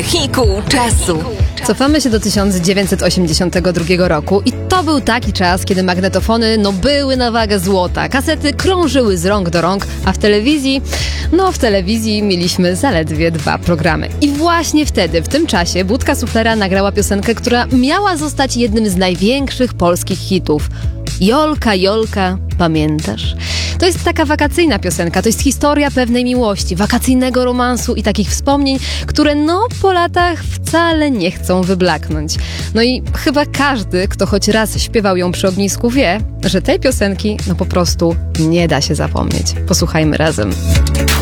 Hiku czasu. Cofamy się do 1982 roku i to był taki czas, kiedy magnetofony były na wagę złota, kasety krążyły z rąk do rąk, a w telewizji mieliśmy zaledwie 2 programy. I właśnie wtedy, w tym czasie, Budka Suflera nagrała piosenkę, która miała zostać jednym z największych polskich hitów. Jolka, Jolka, pamiętasz? To jest taka wakacyjna piosenka, to jest historia pewnej miłości, wakacyjnego romansu i takich wspomnień, które po latach wcale nie chcą wyblaknąć. I chyba każdy, kto choć raz śpiewał ją przy ognisku, wie, że tej piosenki po prostu nie da się zapomnieć. Posłuchajmy razem.